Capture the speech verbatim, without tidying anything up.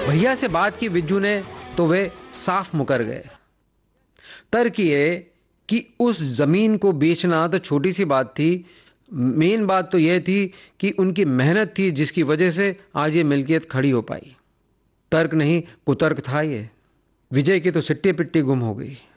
भैया से बात की बिज्जू ने तो वे साफ मुकर गए। तर्क ये कि उस जमीन को बेचना तो छोटी सी बात थी, मेन बात तो यह थी कि उनकी मेहनत थी जिसकी वजह से आज ये मिल्कियत खड़ी हो पाई। तर्क नहीं कुतर्क था ये। विजय की तो सिट्टी पिट्टी गुम हो गई।